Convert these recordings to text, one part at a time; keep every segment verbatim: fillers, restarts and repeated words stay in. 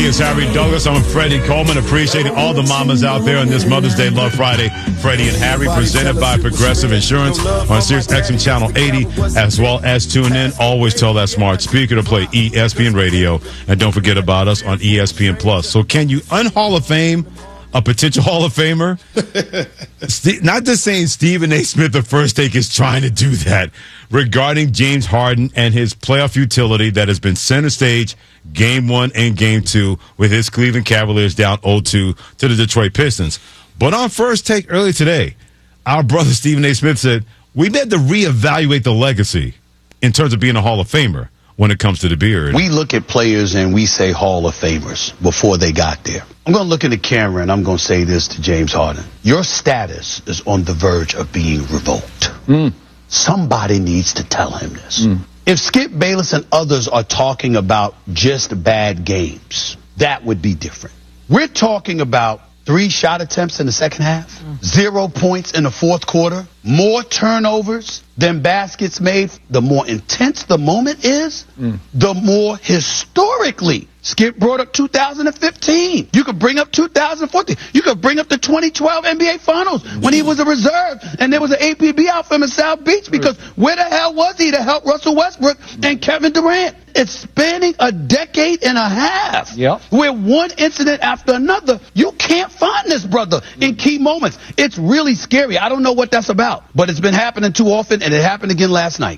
He is Harry Douglas. I'm Freddie Coleman. Appreciating all the mamas out there on this Mother's Day Love Friday. Freddie and Harry, presented by Progressive Insurance on Sirius X M Channel eighty, as well as tune in. Always tell that smart speaker to play E S P N Radio. And don't forget about us on E S P N Plus. So can you un-Hall of Fame a potential Hall of Famer? Not just saying Stephen A. Smith, the first take, is trying to do that regarding James Harden and his playoff utility that has been center stage game one and game two with his Cleveland Cavaliers down oh two to the Detroit Pistons. But on first take earlier today, our brother Stephen A. Smith said, we need to reevaluate the legacy in terms of being a Hall of Famer when it comes to the beard. We look at players and we say Hall of Famers before they got there. I'm going to look in the camera and I'm going to say this to James Harden. Your status is on the verge of being revoked. Mm. Somebody needs to tell him this. Mm. If Skip Bayless and others are talking about just bad games, that would be different. We're talking about three shot attempts in the second half, mm. zero points in the fourth quarter, more turnovers than baskets made. The more intense the moment is, mm. the more historically. Skip brought up two thousand fifteen. You could bring up two thousand fourteen. You could bring up the twenty twelve N B A Finals when he was a reserve and there was an A P B out for him in South Beach, because where the hell was he to help Russell Westbrook and Kevin Durant? It's spanning a decade and a half. Yep. Where one incident after another, you can't find this brother in key moments. It's really scary. I don't know what that's about, but it's been happening too often, and it happened again last night.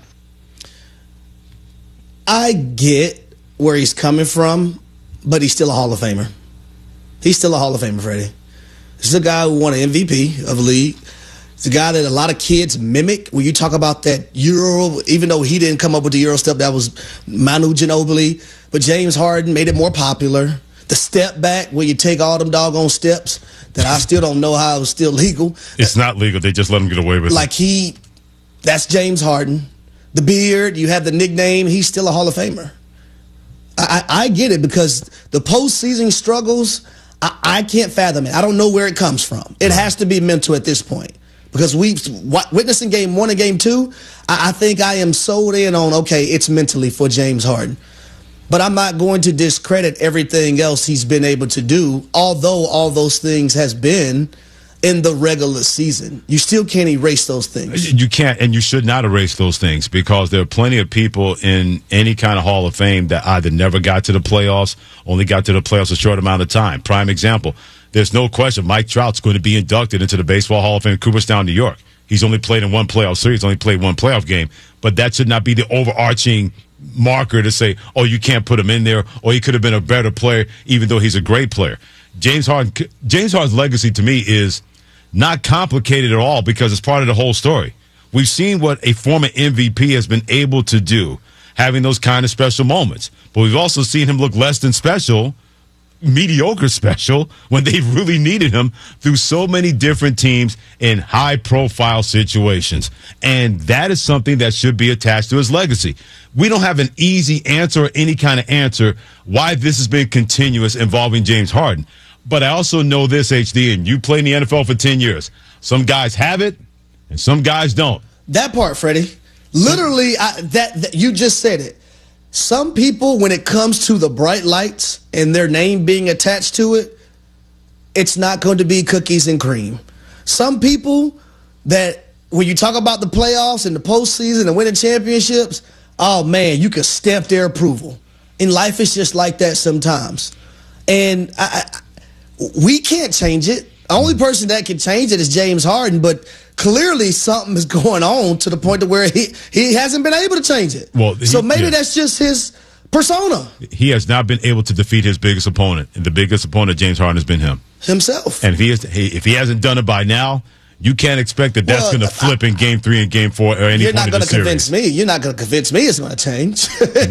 I get where he's coming from, but he's still a Hall of Famer. He's still a Hall of Famer, Freddie. This is a guy who won an M V P of the league. It's a guy that a lot of kids mimic. When you talk about that Euro, even though he didn't come up with the Euro step, that was Manu Ginobili. But James Harden made it more popular. The step back, where you take all them doggone steps that I still don't know how it was still legal. It's not legal. They just let him get away with like it. Like he, that's James Harden. The beard, you have the nickname. He's still a Hall of Famer. I, I get it, because the postseason struggles, I, I can't fathom it. I don't know where it comes from. It has to be mental at this point, because we witnessing game one and game two, I, I think I am sold in on, okay, it's mentally for James Harden. But I'm not going to discredit everything else he's been able to do, although all those things has been in the regular season. You still can't erase those things. You can't, and you should not erase those things, because there are plenty of people in any kind of Hall of Fame that either never got to the playoffs, only got to the playoffs a short amount of time. Prime example, there's no question Mike Trout's going to be inducted into the Baseball Hall of Fame in Cooperstown, New York. He's only played in one playoff series, only played one playoff game, but that should not be the overarching marker to say, oh, you can't put him in there, or he could have been a better player, even though he's a great player. James Harden, James Harden's legacy to me is not complicated at all, because it's part of the whole story. We've seen what a former M V P has been able to do, having those kind of special moments. But we've also seen him look less than special, mediocre special, when they really needed him through so many different teams in high-profile situations. And that is something that should be attached to his legacy. We don't have an easy answer or any kind of answer why this has been continuous involving James Harden. But I also know this, H D, and you played in the N F L for ten years. Some guys have it, and some guys don't. That part, Freddie. Literally, I, that, that you just said it. Some people, when it comes to the bright lights and their name being attached to it, it's not going to be cookies and cream. Some people that, when you talk about the playoffs and the postseason and winning championships, oh, man, you can stamp their approval. In life, it's just like that sometimes. And I, I we can't change it. The only person that can change it is James Harden, but clearly something is going on to the point to where he, he hasn't been able to change it. Well, he, so maybe yeah. that's just his persona. He has not been able to defeat his biggest opponent, and the biggest opponent, James Harden, has been him. Himself. And if he, is, he, if he hasn't done it by now, you can't expect that that's well, going to flip I, in game three and game four or any You're point not going to convince series. me. You're not going to convince me it's going to change.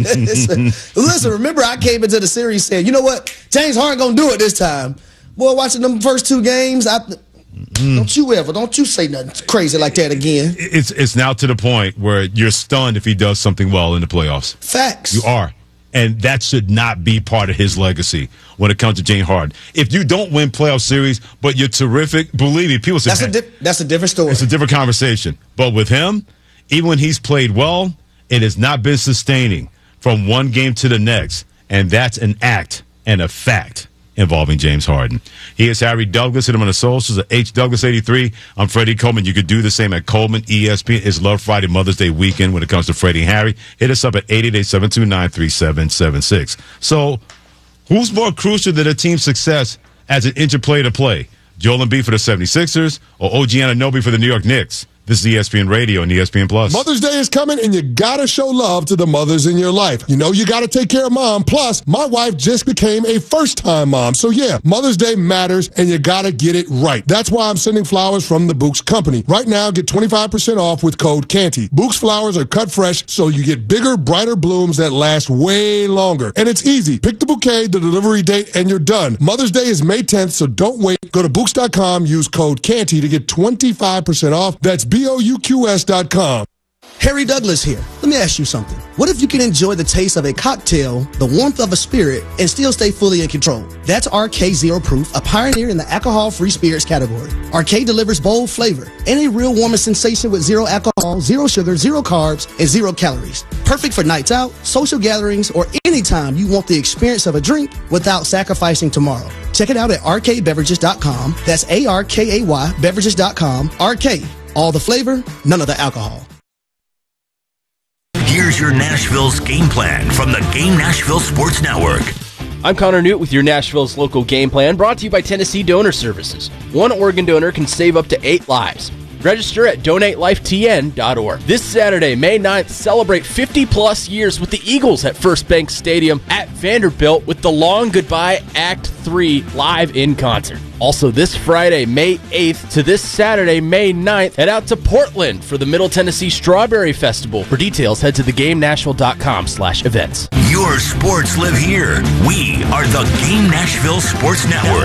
Listen, remember I came into the series saying, you know what? James Harden going to do it this time. Boy, watching them first two games, I, mm. don't you ever, don't you say nothing crazy like that again. It's it's now to the point where you're stunned if he does something well in the playoffs. Facts. You are. And that should not be part of his legacy when it comes to James Harden. If you don't win playoff series, but you're terrific, believe me, people say, that's, a, di- that's a different story. It's a different conversation. But with him, even when he's played well, it has not been sustaining from one game to the next. And that's an act and a fact involving James Harden. He is Harry Douglas. Hit him on the socials at H Douglas eighty-three. I'm Freddie Coleman. You could do the same at Coleman E S P N. It's Love Friday Mother's Day weekend when it comes to Freddie and Harry. Hit us up at eight eight eight, seven two nine, three seven seven six. So, who's more crucial to the team's success as an injured player to play? Joel Embiid for the seventy-sixers or O G Anunoby for the New York Knicks? This is E S P N Radio and E S P N Plus. Mother's Day is coming, and you gotta show love to the mothers in your life. You know you gotta take care of mom. Plus, my wife just became a first-time mom. So yeah, Mother's Day matters, and you gotta get it right. That's why I'm sending flowers from the Books Company. Right now, get twenty-five percent off with code Canty. Books flowers are cut fresh, so you get bigger, brighter blooms that last way longer. And it's easy. Pick the bouquet, the delivery date, and you're done. Mother's Day is May tenth, so don't wait. Go to Books dot com, use code Canty to get twenty-five percent off. That's B O U Q S dot com. Harry Douglas here. Let me ask you something. What if you can enjoy the taste of a cocktail, the warmth of a spirit, and still stay fully in control? That's R K Zero Proof, a pioneer in the alcohol-free spirits category. R K delivers bold flavor and a real warming sensation with zero alcohol, zero sugar, zero carbs, and zero calories. Perfect for nights out, social gatherings, or anytime you want the experience of a drink without sacrificing tomorrow. Check it out at R K beverages dot com. That's A R K A Y beverages dot com. R K. All the flavor, none of the alcohol. Here's your Nashville's game plan from the Game Nashville Sports Network. I'm Connor Newt with your Nashville's local game plan, brought to you by Tennessee Donor Services. One organ donor can save up to eight lives. Register at donate life T N dot org. This Saturday, May ninth, celebrate fifty plus years with the Eagles at First Bank Stadium at Vanderbilt with the Long Goodbye Act three live in concert. Also this Friday, May eighth to this Saturday, May ninth, head out to Portland for the Middle Tennessee Strawberry Festival. For details, head to the game nashville dot com slash events. Your sports live here. We are the Game Nashville Sports Network.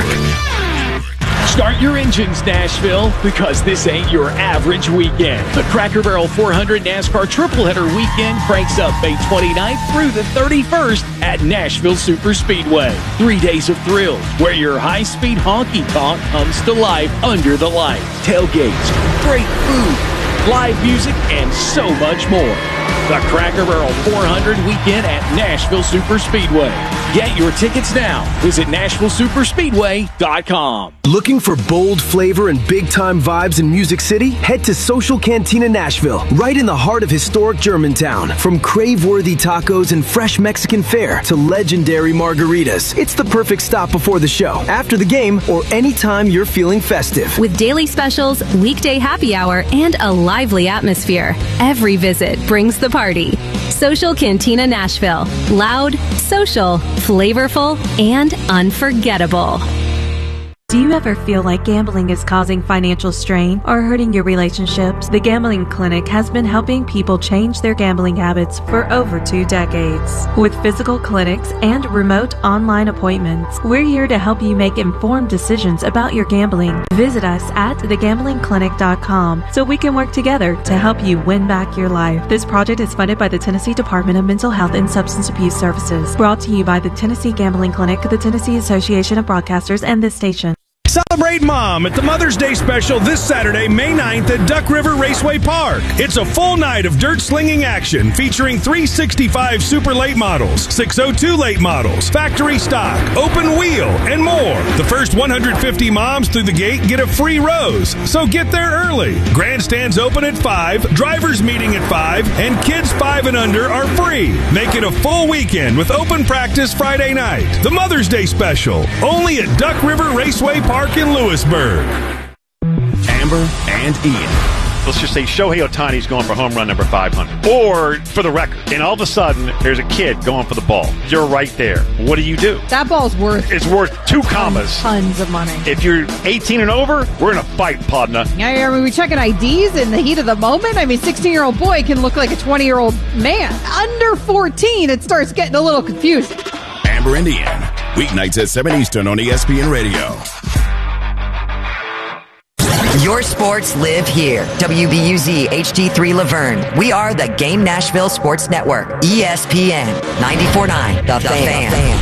Start your engines, Nashville, because this ain't your average weekend. The Cracker Barrel four hundred NASCAR Triple Header Weekend cranks up May twenty-ninth through the thirty-first at Nashville Super Speedway. Three days of thrills where your high-speed honky-tonk comes to life under the lights. Tailgates, great food, live music, and so much more. The Cracker Barrel four hundred Weekend at Nashville Super Speedway. Get your tickets now. Visit nashville super speedway dot com. Looking for bold flavor and big-time vibes in Music City? Head to Social Cantina Nashville, right in the heart of historic Germantown. From crave-worthy tacos and fresh Mexican fare to legendary margaritas, it's the perfect stop before the show, after the game, or anytime you're feeling festive. With daily specials, weekday happy hour, and a lively atmosphere, every visit brings the party. Social Cantina Nashville. Loud, social, flavorful, and unforgettable. Do you ever feel like gambling is causing financial strain or hurting your relationships? The Gambling Clinic has been helping people change their gambling habits for over two decades. With physical clinics and remote online appointments, we're here to help you make informed decisions about your gambling. Visit us at the gambling clinic dot com so we can work together to help you win back your life. This project is funded by the Tennessee Department of Mental Health and Substance Abuse Services. Brought to you by the Tennessee Gambling Clinic, the Tennessee Association of Broadcasters, and this station. Celebrate Mom at the Mother's Day special this Saturday, May ninth at Duck River Raceway Park. It's a full night of dirt slinging action featuring three sixty-five Super Late models, six oh two Late models, factory stock, open wheel, and more. The first one hundred fifty moms through the gate get a free rose, so get there early. Grandstands open at five, drivers meeting at five, and kids five and under are free. Make it a full weekend with open practice Friday night. The Mother's Day special, only at Duck River Raceway Park in Lewisburg. Amber and Ian. Let's just say Shohei Ohtani's going for home run number five hundred. Or for the record. And all of a sudden, there's a kid going for the ball. You're right there. What do you do? That ball's worth... It's worth two commas. Tons of money. If you're eighteen and over, we're in a fight, partner. Yeah, I mean, we checking I Ds in the heat of the moment. I mean, sixteen-year-old boy can look like a twenty-year-old man. Under fourteen, it starts getting a little confusing. Amber and Ian. Weeknights at seven Eastern on E S P N Radio. Your sports live here. W B U Z H D three Laverne. We are the Game Nashville Sports Network. E S P N ninety-four point nine. The, the Fan. Fan.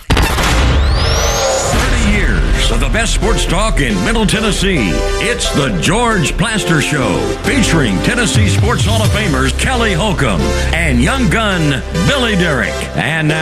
thirty years of the best sports talk in Middle Tennessee. It's the George Plaster Show, featuring Tennessee Sports Hall of Famers Kelly Holcomb and young gun Billy Derrick. And now